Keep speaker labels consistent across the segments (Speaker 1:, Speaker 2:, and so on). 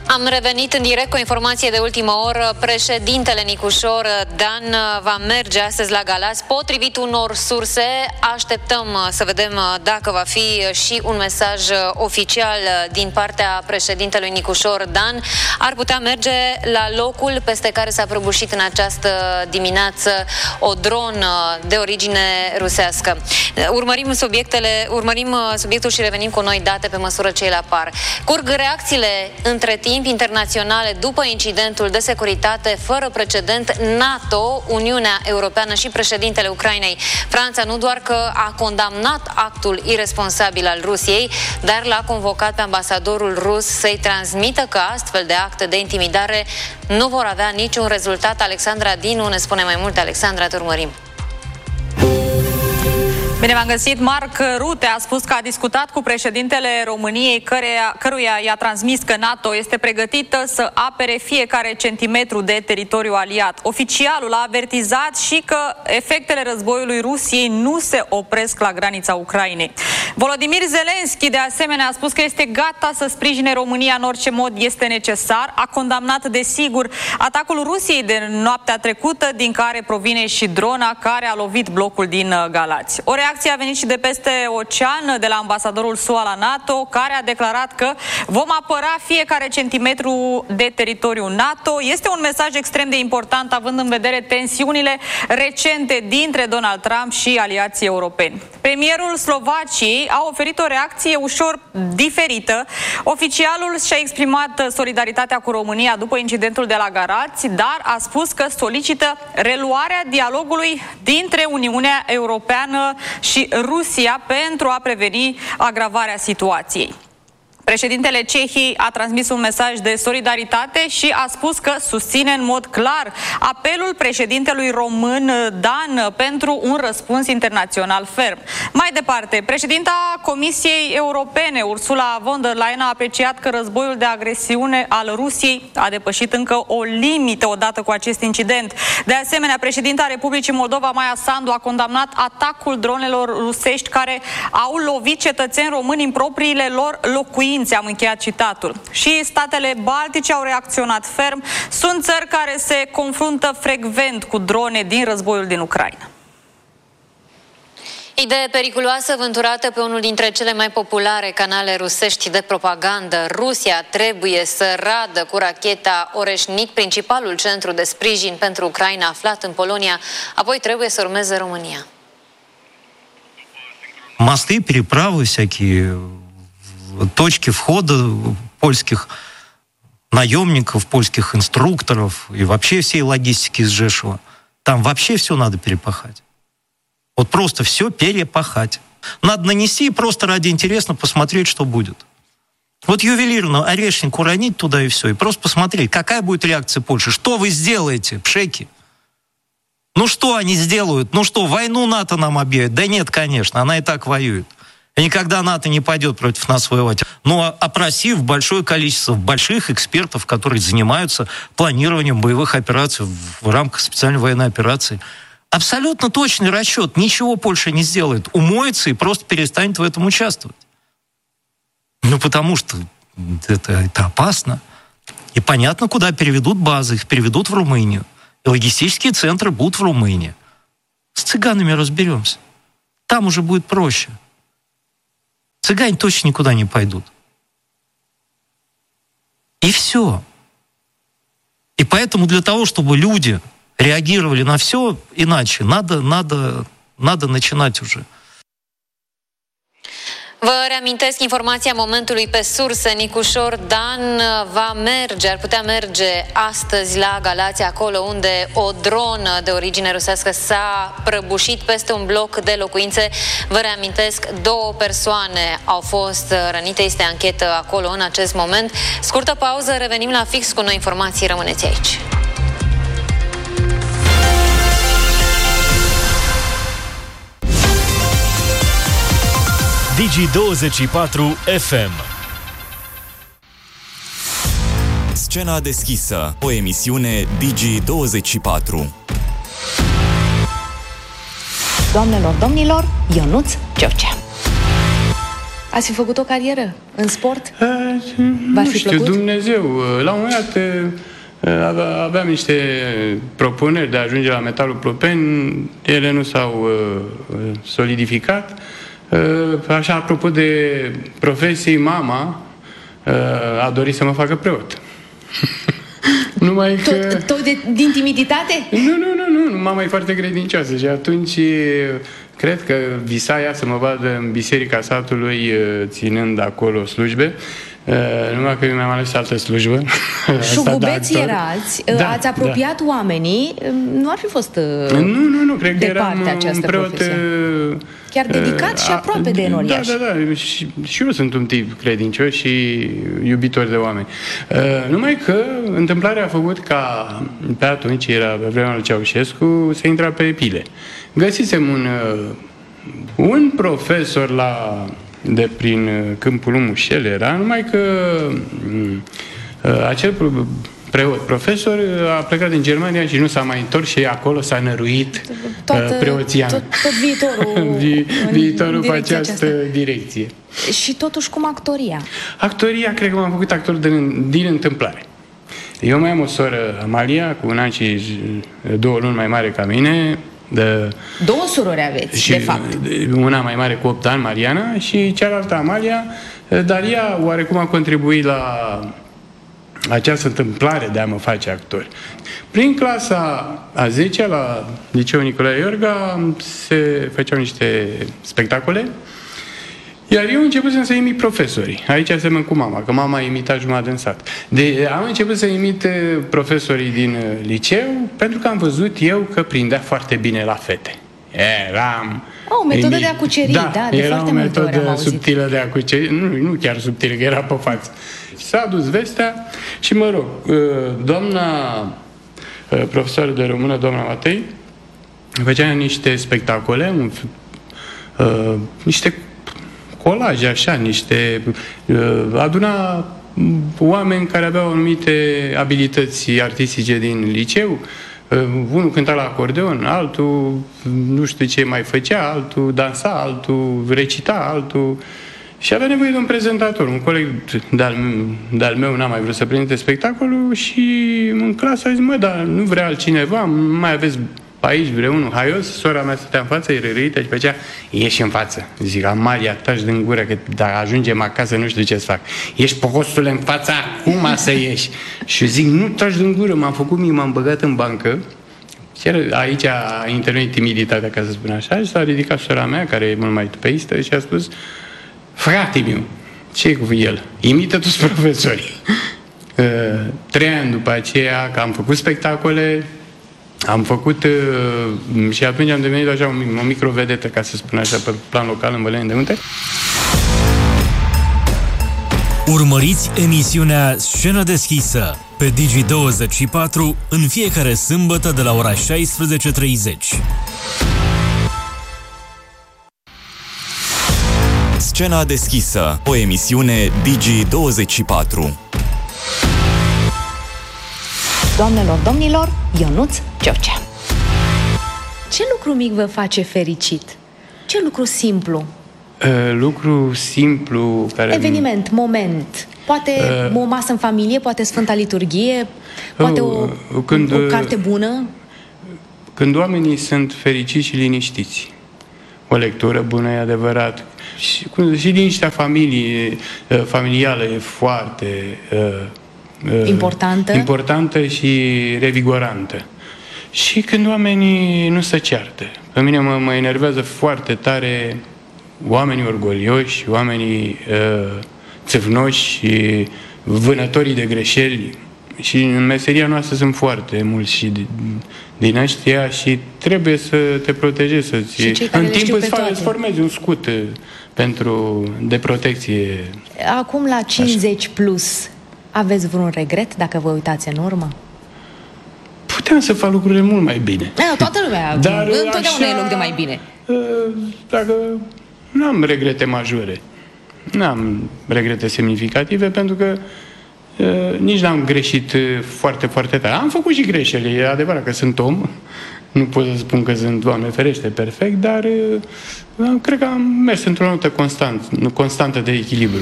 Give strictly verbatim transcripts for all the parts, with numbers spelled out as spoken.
Speaker 1: Am revenit în direct cu o informație de ultimă oră. Președintele Nicușor Dan va merge astăzi la Galați. Potrivit unor surse, așteptăm să vedem dacă va fi și un mesaj oficial din partea președintelui Nicușor Dan. Ar putea merge la locul peste care s-a prăbușit în această dimineață o dronă de origine rusească. Urmărim subiectele, urmărim subiectul și revenim cu noi date pe măsură ce ele apar. Curg reacțiile între timp internaționale după incidentul de securitate fără precedent NATO, Uniunea Europeană și președintele Ucrainei. Franța nu doar că a condamnat actul irresponsabil al Rusiei, dar l-a convocat pe ambasadorul rus să-i transmită că astfel de acte de intimidare nu vor avea niciun rezultat. Alexandra Dinu ne spune mai multe. Alexandra, te urmărim.
Speaker 2: Bine v-am găsit. Marc Rutte a spus că a discutat cu președintele României, căreia, căruia i-a transmis că NATO este pregătită să apere fiecare centimetru de teritoriu aliat. Oficialul a avertizat și că efectele războiului Rusiei nu se opresc la granița Ucrainei. Volodymyr Zelensky, de asemenea, a spus că este gata să sprijine România în orice mod este necesar. A condamnat, desigur, atacul Rusiei de noaptea trecută, din care provine și drona care a lovit blocul din Galați. O reacție a venit și de peste ocean, de la ambasadorul S U A la NATO, care a declarat că vom apăra fiecare centimetru de teritoriu NATO. Este un mesaj extrem de important, având în vedere tensiunile recente dintre Donald Trump și aliații europeni. Premierul Slovaciei a oferit o reacție ușor diferită. Oficialul și-a exprimat solidaritatea cu România după incidentul de la Galați, dar a spus că solicită reluarea dialogului dintre Uniunea Europeană și Rusia pentru a preveni agravarea situației. Președintele Cehiei a transmis un mesaj de solidaritate și a spus că susține în mod clar apelul președintelui român Dan pentru un răspuns internațional ferm. Mai departe, președinta Comisiei Europene, Ursula von der Leyen, a apreciat că războiul de agresiune al Rusiei a depășit încă o limită odată cu acest incident. De asemenea, președinta Republicii Moldova, Maia Sandu, a condamnat atacul dronelor rusești care au lovit cetățeni români în propriile lor locuințe. Am încheiat citatul. Și statele baltice au reacționat ferm. Sunt țări care se confruntă frecvent cu drone din războiul din Ucraina.
Speaker 1: Idee periculoasă vânturată pe unul dintre cele mai populare canale rusești de propagandă. Rusia trebuie să radă cu racheta Oreșnic, principalul centru de sprijin pentru Ucraina aflat în Polonia. Apoi trebuie să urmeze România.
Speaker 3: Mosты, переправы всякие, точки входа польских наемников, польских инструкторов и вообще всей логистики из Жешева. Там вообще все надо перепахать. Вот просто все перепахать. Надо нанести и просто ради интереса посмотреть, что будет. Вот ювелирно орешник уронить туда и все. И просто посмотреть, какая будет реакция Польши. Что вы сделаете, пшеки? Ну что они сделают? Ну что, войну НАТО нам объявят? Да нет, конечно, она и так воюет. И никогда НАТО не пойдет против нас воевать. Но опросив большое количество больших экспертов, которые занимаются планированием боевых операций в рамках специальной военной операции, абсолютно точный расчет. Ничего Польша не сделает. Умоется и просто перестанет в этом участвовать. Ну, потому что это, это опасно. И понятно, куда переведут базы. Их переведут в Румынию. И логистические центры будут в Румынии. С цыганами разберемся. Там уже будет проще. Цыгане точно никуда не пойдут. И все. И поэтому для того, чтобы люди реагировали на все иначе, надо, надо, надо начинать уже.
Speaker 1: Vă reamintesc informația momentului pe sursă. Nicușor Dan va merge, ar putea merge astăzi la Galați, acolo unde o dronă de origine rusească s-a prăbușit peste un bloc de locuințe. Vă reamintesc, două persoane au fost rănite, este anchetă acolo în acest moment. Scurtă pauză, revenim la fix cu noi informații, rămâneți aici.
Speaker 4: Digi douăzeci și patru F M. Scena deschisă, o emisiune Digi douăzeci și patru.
Speaker 5: Doamnelor, domnilor, Ionuț George. Ați fi făcut o carieră în sport?
Speaker 6: Uh, nu știu, plăcut? Dumnezeu. La un moment dat uh, aveam niște propuneri de a ajunge la Metalul Plopeni, ele nu s-au uh, solidificat. Uh, așa, apropo de profesii, mama uh, a dorit să mă facă preot. Numai că...
Speaker 5: Tot, tot de, din timiditate?
Speaker 6: Nu, nu, nu, nu, mama e foarte credincioasă și atunci cred că visa ea să mă vadă în biserica satului ținând acolo slujbe. Uh, numai că eu mi-am ales altă slujbă.
Speaker 5: Șugubeți erați, da, ați apropiat da. oamenii, nu ar fi fost
Speaker 6: Nu, nu, nu, cred că eram
Speaker 5: un
Speaker 6: preot
Speaker 5: profesie. Chiar dedicat uh, și aproape de enoriaș.
Speaker 6: Da, da, da, și, și eu sunt un tip credincios și iubitor de oameni. Uh, numai că întâmplarea a făcut ca, pe atunci, era pe vremea lui Ceaușescu, să intra pe pile. Găsisem un, uh, un profesor la... de prin Câmpul Mușel era, numai că uh, acel preot, profesor, a plecat din Germania și nu s-a mai întors și acolo s-a năruit Toată, uh, preoțian.
Speaker 5: Tot, tot viitorul
Speaker 6: Vi, viitorul pe această aceasta. direcție.
Speaker 5: Și totuși cum actoria?
Speaker 6: Actoria, cred că m-am făcut actor din, din întâmplare. Eu mai am o soră, Amalia, cu un an și două luni mai mare ca mine. De,
Speaker 5: Două surori aveți,
Speaker 6: și
Speaker 5: de fapt.
Speaker 6: Una mai mare cu opt ani, Mariana, și cealaltă, Amalia, dar ea oarecum a contribuit la această întâmplare de a mă face actor. Prin clasa a zecea, la Liceul Nicolae Iorga, se făceau niște spectacole, iar eu începusem să imit profesorii. Aici semăn cu mama, că mama imita jumătate în sat. De, am început să imit profesorii din liceu, pentru că am văzut eu că prindea foarte bine la fete. Eram...
Speaker 5: Oh, o metodă de a cuceri, da, da, de
Speaker 6: era
Speaker 5: foarte
Speaker 6: o metodă
Speaker 5: subtilă
Speaker 6: de a cuceri, nu, nu chiar subtilă, că era pe față. S-a dus vestea și, mă rog, doamna profesoară de română, doamna Matei, făcea niște spectacole, un, uh, niște colaje, așa, niște... Uh, aduna oameni care aveau anumite abilități artistice din liceu. Uh, unul cânta la acordeon, altul nu știu ce mai făcea, altul dansa, altul recita, altul... Și avea nevoie de un prezentator. Un coleg de-al meu, de-al meu n-a mai vrut să prezinte spectacolul și în clasă a zis, mă, dar nu vrea altcineva? Mai aveți aici vreunul haios? Sora mea stătea în față, e rărită și pe aceea, ieși în față. Zic, Amalia, taci din gură, că dacă ajungem acasă nu știu ce să fac. Ești postule în fața, acum să ieși. Și zic, nu taci din gură, m-am făcut mie, m-am băgat în bancă. Chiar aici a intervenit timiditatea, ca să spun așa, și s-a ridicat sora mea, care e mult mai tupeistă, și a spus, frate meu, ce cu el? Imită toți profesorii. Uh, trei ani după aceea, că am făcut spectacole, am făcut uh, și atunci am devenit așa o, o microvedetă, ca să spun așa, pe plan local în Băleni de Unte.
Speaker 7: Urmăriți emisiunea Scenă deschisă pe Digi douăzeci și patru în fiecare sâmbătă de la ora șaisprezece treizeci.
Speaker 4: Scena deschisă, o emisiune Digi douăzeci și patru.
Speaker 5: Doamnelor, domnilor, Ionuț Ciocea. Ce lucru mic vă face fericit? Ce lucru simplu?
Speaker 6: Uh, lucru simplu care...
Speaker 5: Eveniment, moment. Poate uh, o masă în familie, poate Sfânta Liturghie, poate uh, o, când, o carte bună.
Speaker 6: Când oamenii sunt fericiți și liniștiți. O lectură bună, e adevărat. Și, și liniștea familie, familială e foarte uh,
Speaker 5: importantă.
Speaker 6: importantă și revigorantă. Și când oamenii nu se ceartă. Pe mine mă, mă enervează foarte tare oamenii orgolioși, oamenii uh, țâvnoși și vânătorii de greșeli. Și în meseria noastră sunt foarte mulți și din ăștia și trebuie să te protejezi, să-ți... În timp îți, îți formezi un scut pentru, de protecție.
Speaker 5: Acum la cincizeci așa. Plus, aveți vreun regret dacă vă uitați în urmă?
Speaker 6: Puteam să fac lucrurile mult mai bine.
Speaker 5: Da, toată lumea, dar întotdeauna așa, e loc de mai bine.
Speaker 6: Dacă n-am regrete majore, n-am regrete semnificative, pentru că Uh, nici n-am greșit uh, foarte, foarte tare. Am făcut și greșeli, e adevărat că sunt om, Nu pot să spun că sunt, Doamne ferește, perfect, dar cred că am mers într-o notă constant, constantă de echilibru.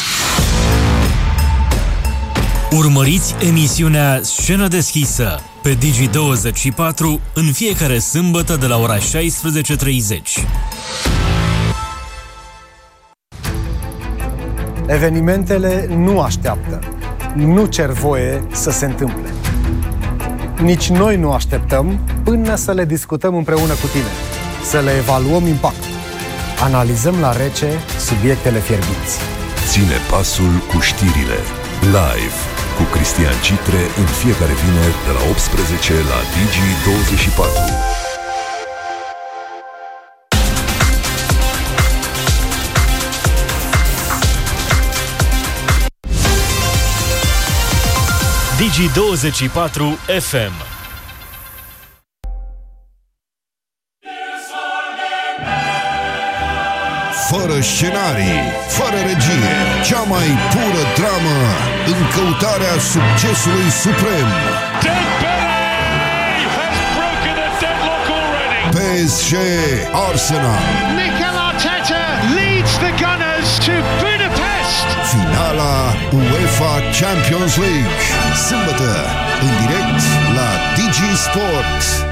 Speaker 7: Urmăriți emisiunea Scenă deschisă pe Digi douăzeci și patru în fiecare sâmbătă de la ora șaisprezece treizeci.
Speaker 8: Evenimentele nu așteaptă, nu cer voie să se întâmple. Nici noi nu așteptăm până să le discutăm împreună cu tine, să le evaluăm impactul. Analizăm la rece subiectele fierbinți.
Speaker 9: Ține pasul cu știrile, live, cu Cristian Citre în fiecare vineri de la optsprezece la Digi douăzeci și patru.
Speaker 7: Digi douăzeci și patru F M.
Speaker 10: Fără scenarii, fără regie, cea mai pură dramă în căutarea succesului suprem. P S G Arsenal.
Speaker 11: Mikel Arteta leads the Gunners to Budapest.
Speaker 10: Finala UEFA Champions League. Sâmbătă, în direct la Digi Sport.